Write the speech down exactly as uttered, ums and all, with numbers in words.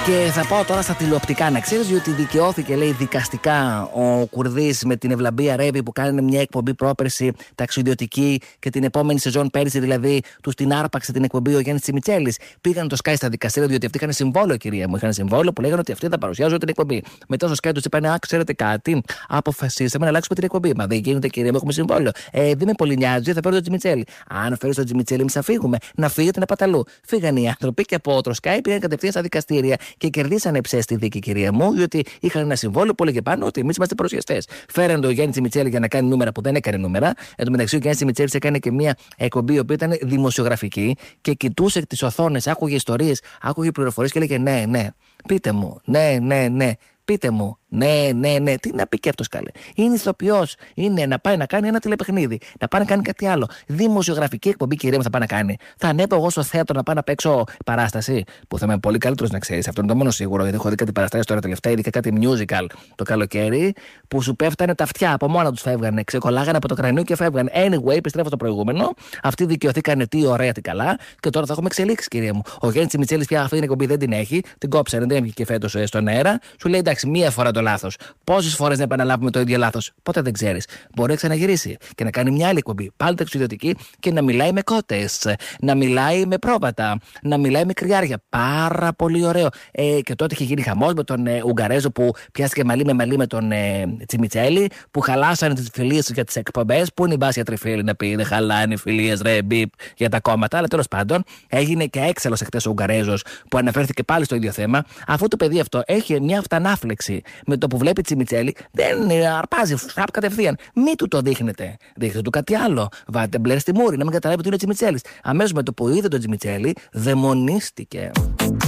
Και θα πάω τώρα στα τηλεοπτικά. Να ξέρεις ότι δικαιώθηκε, λέει, δικαστικά ο Κουρδής με την Ευλαμπία Ρέβη που κάνει μια εκπομπή πρόπερση ταξιδιωτική και την επόμενη σεζόν πέρυσι δηλαδή του την άρπαξε την εκπομπή ο Γιάννης Τσιμιτσέλης. Πήγαν το Sky στα δικαστήρια διότι αυτοί είχαν συμβόλαιο, κυρία μου. Είχαν συμβόλαιο που λέγανε ότι αυτοί θα παρουσιάζουν την εκπομπή. Μετά στο Sky του είπαν: Α, ξέρετε κάτι, αποφασίσαμε να αλλάξουμε την εκπομπή. Μα δεν γίνεται, κυρία μου, έχουμε συμβόλαιο. Ε, δεν με πολύ νοιάζει, θα φέρω τον Τσιμιτσέλη. Αν φέρω τον Τσιμιτσέλη, εμείς θα φύγουμε. Να φύγετε να παταλού. Φύγαν οι άνθρωποι και από το Sky πήγαν κατευθείαν στα δικαστήρια και κερδίσανε ψέστη δίκη, κυρία μου, διότι είχαν ένα συμβόλαιο που έλεγε πάνω ότι εμείς είμαστε παρουσιαστές. Φέραν τον Γιάννη Τσιμιτσέλη για να κάνει νούμερα που δεν έκανε νούμερα. Εν τω μεταξύ, ο Γιάννης Τσιμιτσέλης έκανε και μια εκπομπή η οποία ήταν δημοσιογραφική και κοιτούσε τις οθόνες, άκουγε ιστορίες, άκουγε πληροφορίες και έλεγε ναι, ναι, πείτε μου, ναι, ναι, ναι, πείτε μου. Ναι, ναι, ναι. Τι να πει και αυτό, καλέ. Είναι ηθοποιός. Είναι να πάει να κάνει ένα τηλεπαιχνίδι. Να πάει να κάνει κάτι άλλο. Δημοσιογραφική εκπομπή, κυρία μου, θα πάει να κάνει. Θα ανέβω εγώ στο θέατρο να πάω να παίξω παράσταση. Που θα είμαι πολύ καλύτερος, να ξέρεις. Αυτό είναι το μόνο σίγουρο. Γιατί έχω δει κάτι παραστάσεις τώρα τελευταία, ειδικά κάτι musical το καλοκαίρι, που σου πέφτανε τα αυτιά. Από μόνα τους φεύγανε. Ξεκολλάγανε από το κρανίο και φεύγανε. Anyway, επιστρέφω στο προηγούμενο. Αυτοί δικαιωθήκανε τι ωραία, τι καλά. Και τώρα θα έχουμε εξελίξει, κυρία μου. Ο Γιάννης Τσιμιτσέλης πια αυτή την εκπομπή δεν την έχει. Την κόψανε, δεν βγήκε φέτος στον αέρα. Σου λέει εντάξει, μία φορά το λάθος. Πόσες φορές να επαναλάβουμε το ίδιο λάθος, ποτέ δεν ξέρεις. Μπορεί να ξαναγυρίσει και να κάνει μια άλλη εκπομπή, πάλι ταξιδιωτική και να μιλάει με κότες, να μιλάει με πρόβατα, να μιλάει με κρυάρια. Πάρα πολύ ωραίο. Ε, και τότε είχε γίνει χαμός με τον ε, Ουγγαρέζο που πιάστηκε μαλλί με μαλλί με τον ε, Τσιμιτσέλη, που χαλάσανε τις φιλίες του για τις εκπομπές. Πού είναι η μπάσια τριφύλη να πει, δεν χαλάνε φιλίες, ρε, μπιπ για τα κόμματα. Αλλά τέλος πάντων έγινε και έξαλλος εχθές ο Ουγγαρέζος που αναφέρθηκε πάλι στο ίδιο θέμα. Αυτό το παιδί αυτό έχει μια αυτανάφλεξη με το που βλέπει Τσιμιτσέλη, δεν αρπάζει, φραπ κατευθείαν. Μην του το δείχνετε. Δείχνετε του κάτι άλλο. Βάλτε μπλερ στη μούρη, να μην καταλάβει ότι είναι ο Τσιμιτσέλης. Αμέσως με το που είδε τον Τσιμιτσέλη, δαιμονίστηκε.